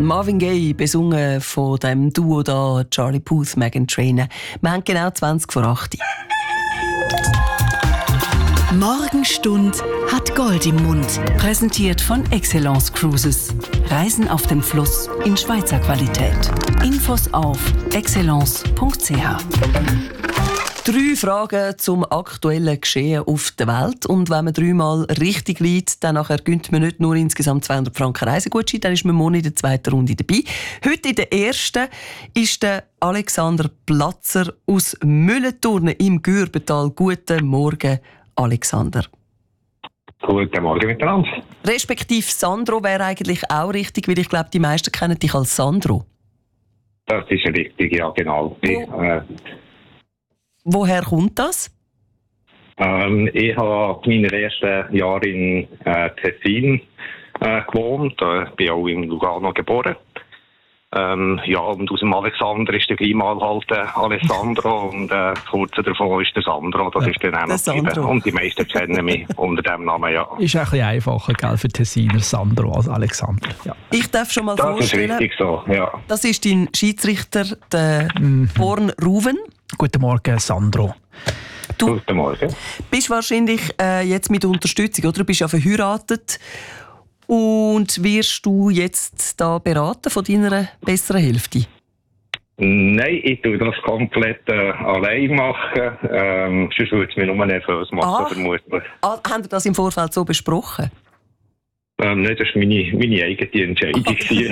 Marvin Gaye, besungen von dem Duo da, Charlie Puth, Meghan Trainor. Wir haben genau 20 vor 8. Morgenstund hat Gold im Mund. Präsentiert von Excellence Cruises. Reisen auf dem Fluss in Schweizer Qualität. Infos auf excellence.ch. 3 Fragen zum aktuellen Geschehen auf der Welt. Und wenn man 3-mal richtig liegt, dann nachher gönnt man nicht nur insgesamt 200 Franken Reisegutschein, dann ist man morgen in der zweiten Runde dabei. Heute in der ersten ist der Alexander Platzer aus Mühlenturnen im Gürbental. Guten Morgen, Alexander. Guten Morgen miteinander. Respektive Sandro wäre eigentlich auch richtig, weil ich glaube, die meisten kennen dich als Sandro. Das ist richtig, ja genau. Woher kommt das? Ich habe meine ersten Jahre in Tessin gewohnt, bin auch in Lugano geboren. Und aus dem Alexander ist der gleich mal halt Alessandro und kurz davon ist der Sandro, das ist dann auch noch geblieben. Und die meisten kennen mich unter dem Namen, ja. Ist ein bisschen einfacher, gell, für Tessiner Sandro als Alexander. Ja. Ich darf schon mal vorstellen, das ist richtig so, ja. Das ist dein Schiedsrichter, der Born Ruven. Guten Morgen, Sandro. Guten Morgen. Bist wahrscheinlich jetzt mit Unterstützung, oder? Du bist ja verheiratet. Und wirst du jetzt da beraten von deiner besseren Hälfte? Nein, ich tue das komplett allein machen. Sonst würde es mich nur nervös machen, vermutlich. Haben ihr das im Vorfeld so besprochen? Nein, das war meine eigene Entscheidung.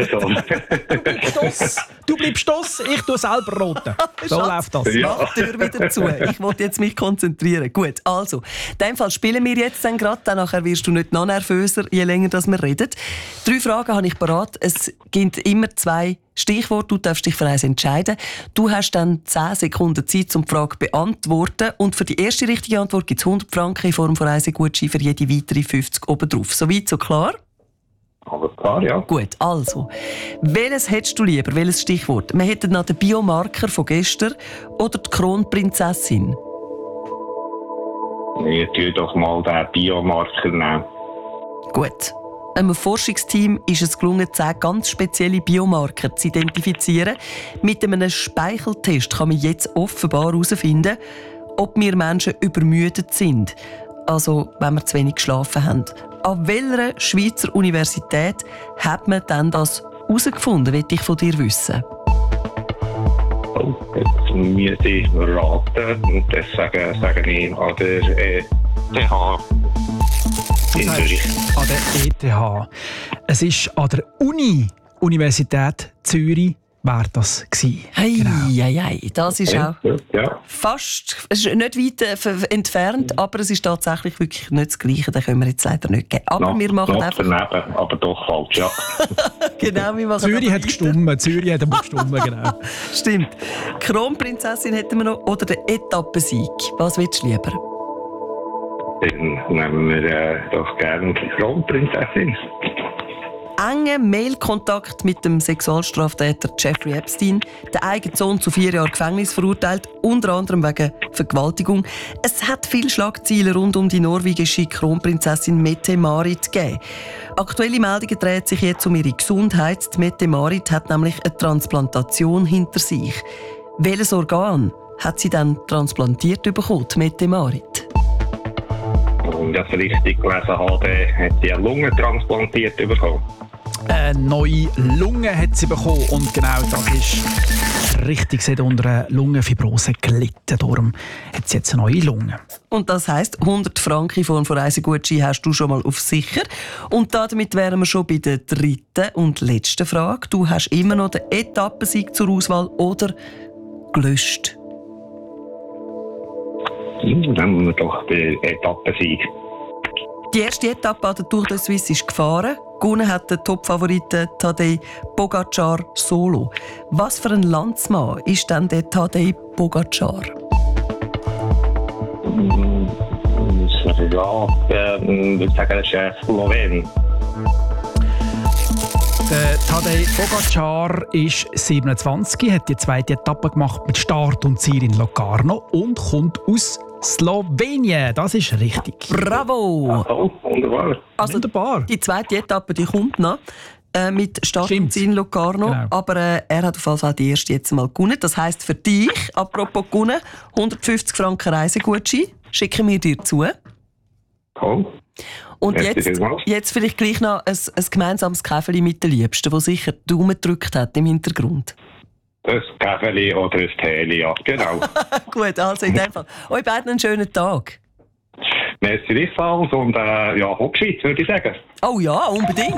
Okay. Du bleibst Stoss, ich tue selber roten. So läuft das. Ja. Mach die Tür wieder zu. Ich wollte jetzt mich konzentrieren. Gut, also, in dem Fall spielen wir jetzt dann gerade. Dann nachher wirst du nicht noch nervöser, je länger dass wir reden. 3 Fragen habe ich parat. Es gibt immer 2 Stichworte. Du darfst dich für eins entscheiden. Du hast dann 10 Sekunden Zeit, um die Frage zu beantworten. Und für die erste richtige Antwort gibt es 100 Franken in Form von Reisegutschein, für jede weitere 50 obendrauf. Soweit, so klar? Alles klar, ja. Gut, also. Welches hättest du lieber? Welches Stichwort? Wir hätten noch den Biomarker von gestern oder die Kronprinzessin? Ich tue doch mal den Biomarker nehmen. Gut. Einem Forschungsteam ist es gelungen, 10 ganz spezielle Biomarker zu identifizieren. Mit einem Speicheltest kann man jetzt offenbar herausfinden, ob wir Menschen übermüdet sind. Also, wenn wir zu wenig geschlafen haben. An welcher Schweizer Universität hat man denn das herausgefunden, will ich von dir wissen? Oh, jetzt müsste ich raten. Und das sage ich an der ETH in Zürich. An der ETH. Es ist an der Universität Zürich. Wäre das gewesen. Hey, das ist auch ja. fast, es ist nicht weit entfernt, aber es ist tatsächlich wirklich nicht das Gleiche. Das können wir jetzt leider nicht geben. Aber wir machen einfach... daneben, aber doch falsch, ja. Genau, wir machen Zürich hat gestummt, Zürich hat gestummt, genau. Stimmt. Kronprinzessin hätten wir noch, oder den Etappensieg. Was willst du lieber? Dann nehmen wir doch gerne die Kronprinzessin. Enger Mailkontakt mit dem Sexualstraftäter Jeffrey Epstein, der eigene Sohn zu 4 Jahren Gefängnis verurteilt, unter anderem wegen Vergewaltigung. Es hat viele Schlagzeilen rund um die norwegische Kronprinzessin Mette-Marit gegeben. Aktuelle Meldungen drehen sich jetzt um ihre Gesundheit. Die Mette-Marit hat nämlich eine Transplantation hinter sich. Welches Organ hat sie dann transplantiert bekommen, die Mette-Marit? Und das richtig gelesen habe, hat sie eine Lunge transplantiert bekommen. Eine neue Lunge hat sie bekommen und genau das ist richtig. Sie hat unter einer Lungenfibrose gelitten. Darum hat sie jetzt eine neue Lunge. Und das heisst, 100 Franken in Form von Reisegutschein hast du schon mal auf sicher. Und damit wären wir schon bei der 3. und letzten Frage. Du hast immer noch den Etappensieg zur Auswahl oder gelöscht? Dann nehmen wir doch den Etappensieg. Die erste Etappe an der Tour de Suisse ist gefahren. Gewonnen hat der Topfavorit Tadej Pogacar solo. Was für ein Landsmann ist denn der Tadej Pogacar? Ich würde sagen, das ist ein Slowen. Der Tadej Pogacar ist 27, hat die zweite Etappe gemacht mit Start und Ziel in Locarno und kommt aus Slowenien. Das ist richtig. Bravo! Oh, wunderbar. Also wunderbar. Die zweite Etappe die kommt noch. mit Start und Ziel Locarno. Genau. Aber er hat auf jeden Fall die erste jetzt mal gewonnen. Das heisst für dich, apropos gewonnen, 150 Franken Reisegutschein schicken wir dir zu. Toll. Und Merci vielmals. jetzt vielleicht gleich noch ein gemeinsames Käferli mit der Liebsten, der sicher die Daumen gedrückt hat im Hintergrund. Ein Käferli oder ein Teeli, ja, genau. Gut, also in dem Fall. Euch beiden einen schönen Tag. Merci gleichfalls und ja, Hochschweiz, würde ich sagen. Oh ja, unbedingt.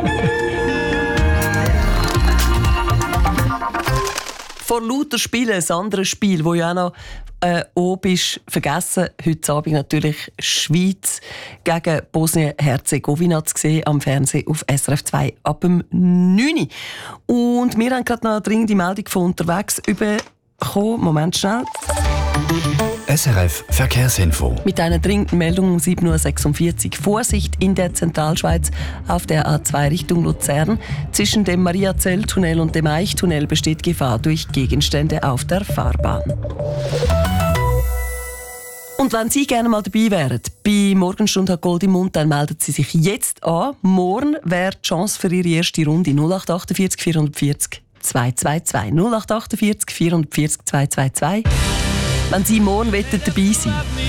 Vor lauter Spielen, ein anderes Spiel, das ja auch noch oben ist, vergessen. Heute Abend natürlich Schweiz gegen Bosnien-Herzegowina zu sehen am Fernsehen auf SRF 2 ab dem 9. Und wir haben gerade noch eine dringende Meldung von unterwegs bekommen. Moment schnell. SRF Verkehrsinfo. Mit einer dringenden Meldung um 7.46 Uhr. Vorsicht in der Zentralschweiz auf der A2 Richtung Luzern. Zwischen dem Mariazell-Tunnel und dem Eichtunnel besteht Gefahr durch Gegenstände auf der Fahrbahn. Und wenn Sie gerne mal dabei wären, bei Morgenstunde hat Gold im Mund, dann melden Sie sich jetzt an. Morgen wäre die Chance für Ihre erste Runde 0848 440 222. 0848 440 222. Wenn Sie morgen dabei sein wollen.